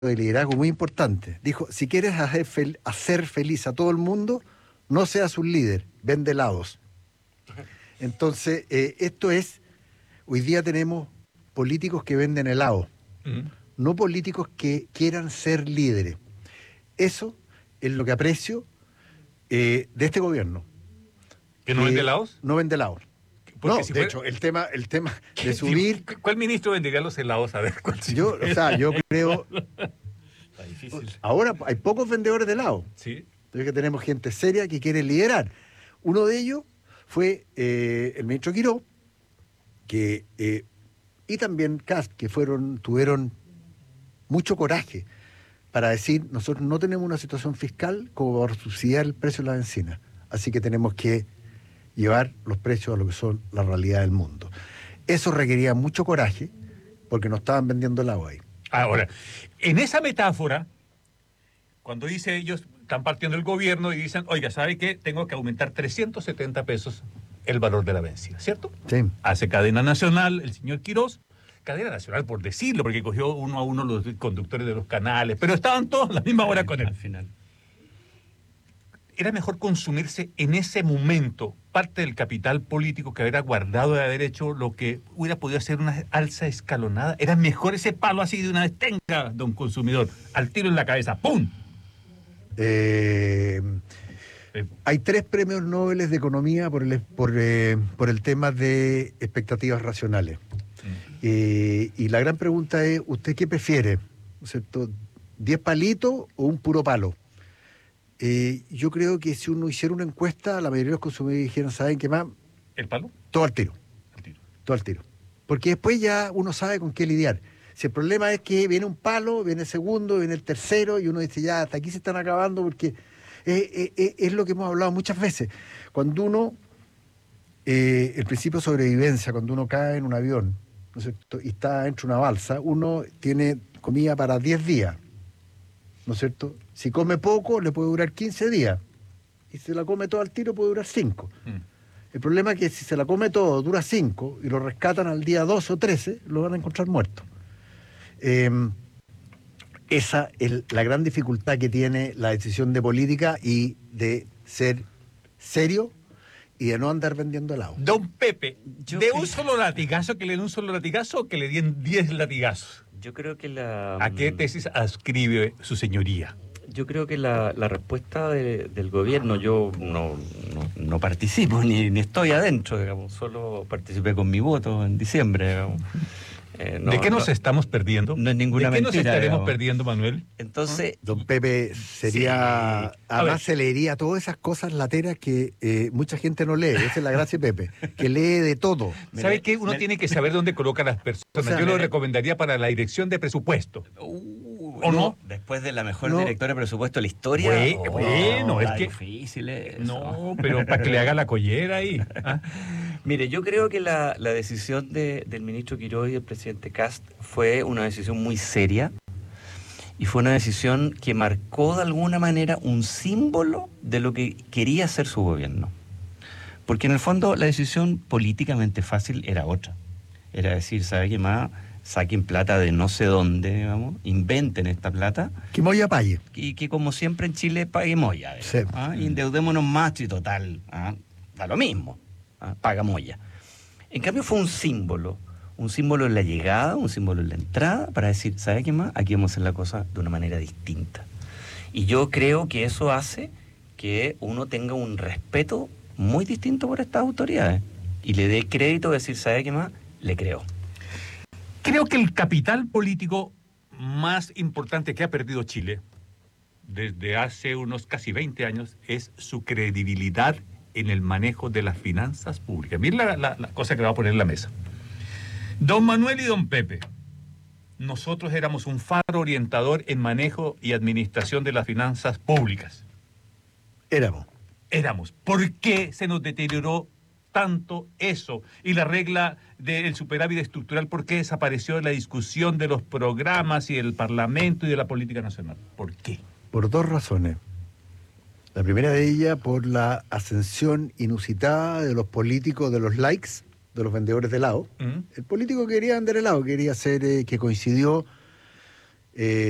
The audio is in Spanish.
de liderazgo muy importante. Dijo, si quieres hacer feliz a todo el mundo, no seas un líder, vende helados. Entonces, hoy día tenemos políticos que venden helados, no políticos que quieran ser líderes. Eso es lo que aprecio de este gobierno. ¿Que no vende helados? No vende helados. Porque no, si de fuera... hecho, el tema de subir... ¿Cuál ministro vendería los helados? A ver, ¿cuál yo creo... Está difícil. Ahora hay pocos vendedores de helados. Sí. Entonces que tenemos gente seria que quiere liderar. Uno de ellos fue el ministro Quiró, y también Kast, que tuvieron mucho coraje para decir, nosotros no tenemos una situación fiscal como para subsidiar el precio de la bencina. Así que tenemos que llevar los precios a lo que son la realidad del mundo. Eso requería mucho coraje, porque no estaban vendiendo el agua ahí. Ahora, en esa metáfora, cuando dice ellos, están partiendo el gobierno y dicen, oiga, ¿sabe qué? Tengo que aumentar 370 pesos el valor de la bencina, ¿cierto? Sí. Hace cadena nacional el señor Quirós, cadena nacional por decirlo, porque cogió uno a uno los conductores de los canales, pero estaban todos a la misma hora con él. Al final. Era mejor consumirse en ese momento parte del capital político que haber guardado de haber hecho lo que hubiera podido ser una alza escalonada. Era mejor ese palo así de una vez, tenga, don consumidor, al tiro en la cabeza, ¡pum! Hay 3 premios Nobel de Economía por el tema de expectativas racionales. Y la gran pregunta es, ¿usted qué prefiere? ¿No es cierto? ¿10 palitos o un puro palo? Yo creo que si uno hiciera una encuesta, la mayoría de los consumidores dijeran, ¿saben qué más? ¿El palo? Todo al tiro. Todo al tiro. Porque después ya uno sabe con qué lidiar. Si el problema es que viene un palo, viene el segundo, viene el tercero, y uno dice, ya, hasta aquí se están acabando, porque es lo que hemos hablado muchas veces. Cuando uno, el principio de sobrevivencia, cuando uno cae en un avión, ¿no es cierto?, y está dentro de una balsa, uno tiene comida para 10 días, ¿no es cierto? Si come poco, le puede durar 15 días. Y si se la come todo al tiro, puede durar 5. El problema es que si se la come todo, dura 5, y lo rescatan al día 12 o 13, lo van a encontrar muerto. Esa es la gran dificultad que tiene la decisión de política y de ser serio y de no andar vendiendo helado. Don Pepe, un solo latigazo, que le den un solo latigazo o que le den 10 latigazos. Yo creo que ¿A qué tesis ascribe su señoría? Yo creo que la respuesta del gobierno, yo no participo ni estoy adentro, digamos, solo participé con mi voto en diciembre, digamos. ¿De qué nos estamos perdiendo? No es ninguna mentira. ¿De qué nos estaremos perdiendo, Manuel? Entonces, don Pepe sería... Sí. Además se leería todas esas cosas lateras que mucha gente no lee. Esa es la gracia de Pepe, que lee de todo. ¿Sabe qué? Uno tiene que saber dónde coloca a las personas. O sea, yo lo recomendaría para la dirección de presupuesto. ¿O no? Después de la mejor directora de presupuesto de la historia. Bueno, es que... difícil eso. No, pero para que le haga la collera ahí. ¿Ah? Mire, yo creo que la decisión del ministro Quirós y del presidente Kast fue una decisión muy seria y fue una decisión que marcó de alguna manera un símbolo de lo que quería hacer su gobierno. Porque en el fondo la decisión políticamente fácil era otra. Era decir, ¿sabe qué más? Saquen plata de no sé dónde, digamos, inventen esta plata. Que Moya pague. Y que como siempre en Chile pague Moya. Sí. Endeudémonos más y total, da lo mismo. Paga Moya. En cambio fue un símbolo en la llegada, un símbolo en la entrada, para decir, ¿sabe qué más? Aquí vamos a hacer la cosa de una manera distinta. Y yo creo que eso hace que uno tenga un respeto muy distinto por estas autoridades y le dé crédito de decir, ¿sabe qué más? Le creo. Creo que el capital político más importante que ha perdido Chile desde hace unos casi 20 años es su credibilidad en el manejo de las finanzas públicas. Miren la cosa que va a poner en la mesa. Don Manuel y don Pepe, nosotros éramos un faro orientador en manejo y administración de las finanzas públicas. Éramos. ¿Por qué se nos deterioró tanto eso? Y la regla del superávit estructural, ¿por qué desapareció de la discusión de los programas y del Parlamento y de la política nacional? ¿Por qué? Por 2 razones. La primera de ellas, por la ascensión inusitada de los políticos, de los likes, de los vendedores de helado. El político quería vender helado, quería hacer que coincidió